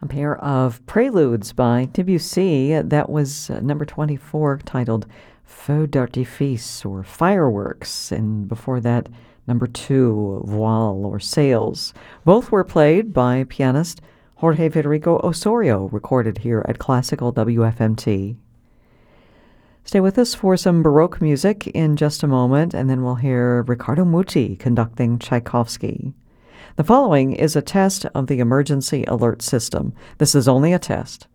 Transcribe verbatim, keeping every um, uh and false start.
A pair of preludes by Debussy. That was uh, number twenty-four, titled Feu d'artifice, or Fireworks, and before that, number two, Voile, or Sails. Both were played by pianist Jorge Federico Osorio, recorded here at Classical W F M T. Stay with us for some Baroque music in just a moment, and then we'll hear Riccardo Muti conducting Tchaikovsky. The following is a test of the emergency alert system. This is only a test.